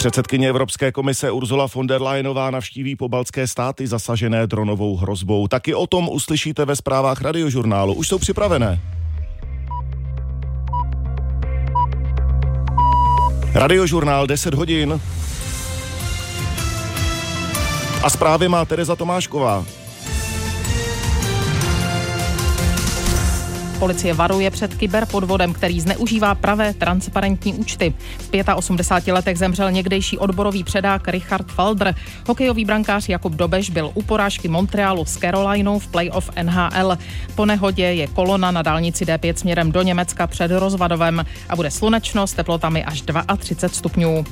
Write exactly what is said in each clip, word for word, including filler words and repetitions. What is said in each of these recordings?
Předsedkyně Evropské komise Ursula von der Leyenová navštíví pobaltské státy zasažené dronovou hrozbou. Taky o tom uslyšíte ve zprávách Radiožurnálu. Už jsou připravené. Radiožurnál deset hodin. A zprávy má Tereza Tomášková. Policie varuje před kyberpodvodem, který zneužívá pravé transparentní účty. V osmdesáti pěti letech zemřel někdejší odborový předák Richard Falbr. Hokejový brankář Jakub Dobeš byl u porážky Montrealu s Carolinou v playoff N H L. Po nehodě je kolona na dálnici D pět směrem do Německa před Rozvadovem a bude slunečno s teplotami až třicet dva stupňů.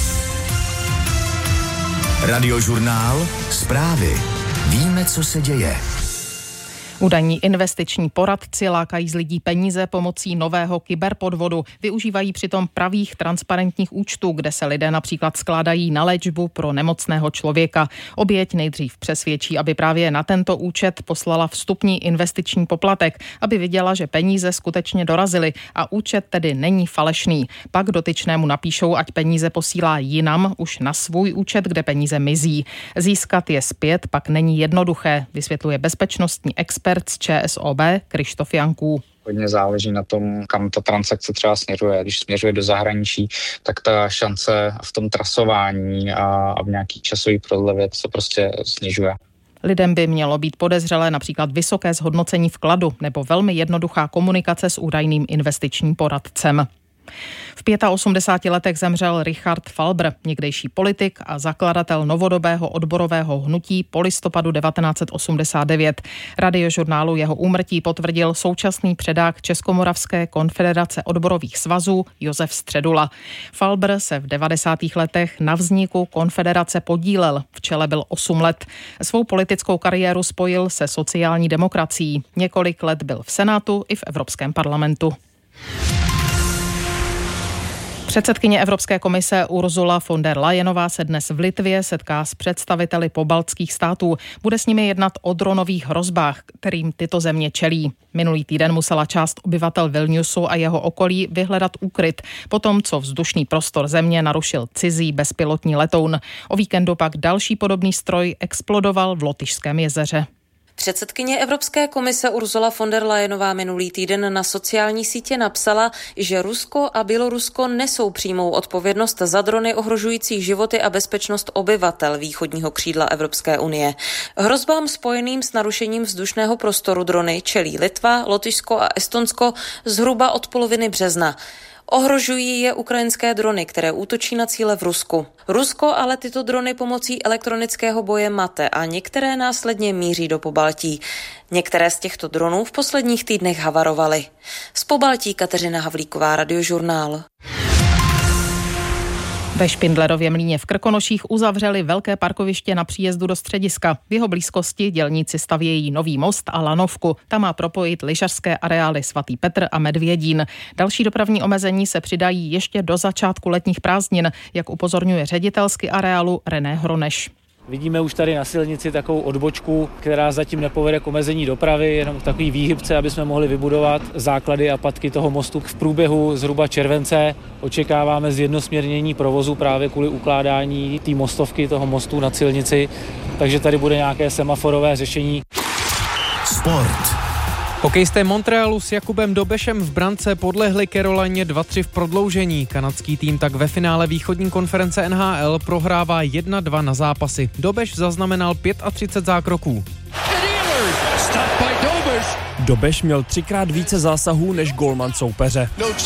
Radiožurnál, zprávy. Víme, co se děje. Údajní investiční poradci lákají z lidí peníze pomocí nového kyberpodvodu. Využívají přitom pravých transparentních účtů, kde se lidé například skládají na léčbu pro nemocného člověka. Oběť nejdřív přesvědčí, aby právě na tento účet poslala vstupní investiční poplatek, aby viděla, že peníze skutečně dorazily a účet tedy není falešný. Pak dotyčnému napíšou, ať peníze posílá jinam, už na svůj účet, kde peníze mizí. Získat je zpět pak není jednoduché, vysvětluje bezpečnostní expert z Č S O B Krištof Janků. Hodně záleží na tom, kam ta transakce třeba směřuje. Když směřuje do zahraničí, tak ta šance v tom trasování a, a v nějaký časový prodlevě se prostě snižuje. Lidem by mělo být podezřelé například vysoké zhodnocení vkladu nebo velmi jednoduchá komunikace s údajným investičním poradcem. V osmdesáti pěti letech zemřel Richard Falbr, někdejší politik a zakladatel novodobého odborového hnutí po listopadu devatenáct set osmdesát devět. Radiožurnálu jeho úmrtí potvrdil současný předák Českomoravské konfederace odborových svazů Josef Středula. Falbr se v devadesátých letech na vzniku konfederace podílel, v čele byl osm let. Svou politickou kariéru spojil se sociální demokracií. Několik let byl v Senátu i v Evropském parlamentu. Předsedkyně Evropské komise Ursula von der Leyenová se dnes v Litvě setká s představiteli pobaltských států. Bude s nimi jednat o dronových hrozbách, kterým tyto země čelí. Minulý týden musela část obyvatel Vilniusu a jeho okolí vyhledat úkryt, potom co vzdušný prostor země narušil cizí bezpilotní letoun. O víkendu pak další podobný stroj explodoval v Lotyšském jezeře. Předsedkyně Evropské komise Ursula von der Leyenová minulý týden na sociální sítě napsala, že Rusko a Bělorusko nesou přímou odpovědnost za drony ohrožující životy a bezpečnost obyvatel východního křídla Evropské unie. Hrozbám spojeným s narušením vzdušného prostoru drony čelí Litva, Lotyšsko a Estonsko zhruba od poloviny března. Ohrožují je ukrajinské drony, které útočí na cíle v Rusku. Rusko ale tyto drony pomocí elektronického boje mate a některé následně míří do Pobaltí. Některé z těchto dronů v posledních týdnech havarovaly. Z Pobaltí Kateřina Havlíková, Radiožurnál. Ve Špindlerově mlýně v Krkonoších uzavřeli velké parkoviště na příjezdu do střediska. V jeho blízkosti dělníci stavějí nový most a lanovku. Tam má propojit lyžařské areály Svatý Petr a Medvědín. Další dopravní omezení se přidají ještě do začátku letních prázdnin, jak upozorňuje ředitelsky areálu René Hroneš. Vidíme už tady na silnici takovou odbočku, která zatím nepovede k omezení dopravy, jenom takový výhybce, aby jsme mohli vybudovat základy a patky toho mostu. V průběhu zhruba července očekáváme zjednosměrnění provozu právě kvůli ukládání té mostovky, toho mostu na silnici, takže tady bude nějaké semaforové řešení. Sport. Hokejisté Montrealu s Jakubem Dobešem v brance podlehli Carolině dva tři v prodloužení. Kanadský tým tak ve finále východní konference N H L prohrává jedna dva na zápasy. Dobeš zaznamenal třicet pět zákroků. Dobeš měl třikrát více zásahů než gólman soupeře.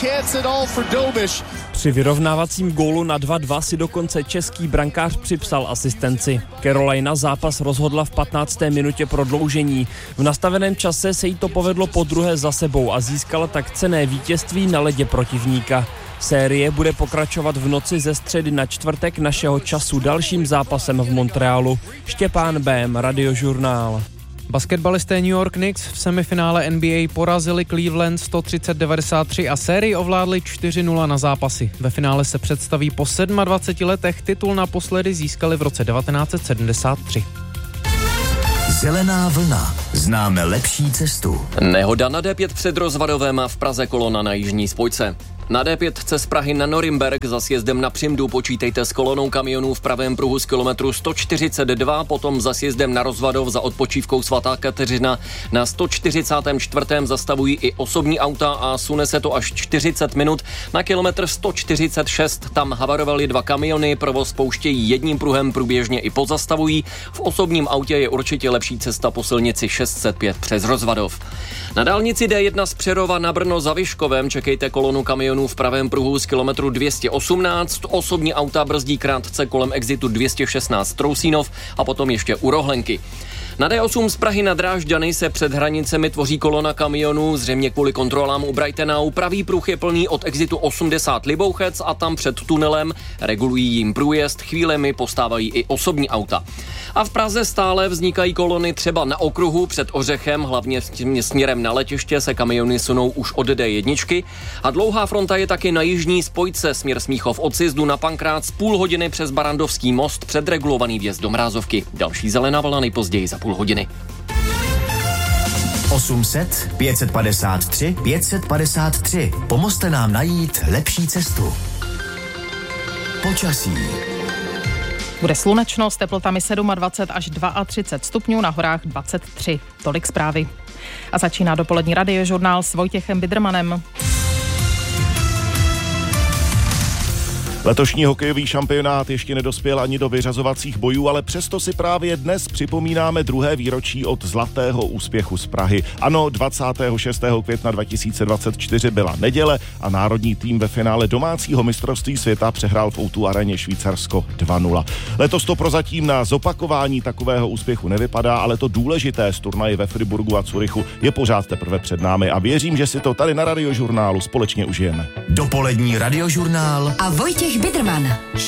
Při vyrovnávacím gólu na dva dva si dokonce český brankář připsal asistenci. Carolina zápas rozhodla v patnácté minutě prodloužení. V nastaveném čase se jí to povedlo podruhé za sebou a získala tak cenné vítězství na ledě protivníka. Série bude pokračovat v noci ze středy na čtvrtek našeho času dalším zápasem v Montrealu. Štěpán Bém, Radiožurnál. Basketbalisté New York Knicks v semifinále N B A porazili Cleveland sto třicet devadesát tři a sérii ovládli čtyři nula na zápasy. Ve finále se představí po dvaceti sedmi letech, titul naposledy získali v roce devatenáct set sedmdesát tři. Zelená vlna. Známe lepší cestu. Nehoda na D pět před Rozvadovem a v Praze kolona na jižní spojce. Na D pět z Prahy na Norimberk za sjezdem na Přimdu počítejte s kolonou kamionů v pravém pruhu z kilometru sto čtyřicet dva, potom za sjezdem na Rozvadov za odpočívkou Svatá Kateřina na sto čtyřicátém čtvrtém zastavují i osobní auta a sune se to až čtyřicet minut. Na kilometr sto čtyřicet šest tam havarovaly dva kamiony, provoz pouštějí jedním pruhem, průběžně i pozastavují. V osobním autě je určitě lepší cesta po silnici šest set pět přes Rozvadov. Na dálnici D jedna z Přerova na Brno za Vyškovem čekejte kolonu kamionů v pravém pruhu z kilometru dvě stě osmnáct, osobní auta brzdí krátce kolem exitu dvě stě šestnáct Trousínov a potom ještě u Rohlenky. Na D osm z Prahy na Drážďany se před hranicemi tvoří kolona kamionů, zřejmě kvůli kontrolám u Brightenau. Pravý pruh je plný od exitu osmdesát Libouchec a tam před tunelem regulují jim průjezd, chvílemi postávají i osobní auta. A v Praze stále vznikají kolony třeba na okruhu před Ořechem, hlavně směrem na letiště se kamiony sunou už od D jedna a dlouhá fronta je taky na jižní spojce směr Smíchov od Sjezdu na Pankrác půl hodiny přes Barandovský most před regulovaný vjezd do Mrázovky. Další zelená vlna nejpozději za půl hodiny. osm set, pět set padesát tři, pět set padesát tři. Pomozte nám najít lepší cestu. Počasí. Bude slunečno s teplotami dvacet sedm až třicet dva stupňů, na horách dvacet tři. Tolik zprávy. A začíná dopolední radiožurnál s Vojtěchem Bidrmanem. Letošní hokejový šampionát ještě nedospěl ani do vyřazovacích bojů, ale přesto si právě dnes připomínáme druhé výročí od zlatého úspěchu z Prahy. Ano, dvacátého šestého května dva tisíce dvacet čtyři byla neděle a národní tým ve finále domácího mistrovství světa přehrál v ó dva aréně Švýcarsko dva nula. Letos to prozatím na zopakování takového úspěchu nevypadá, ale to důležité z turnaje ve Friburgu a Curychu je pořád teprve před námi a věřím, že si to tady na radiožurnálu společně užijeme. Dopolední radiožurnál a Vojtěch Bidrman.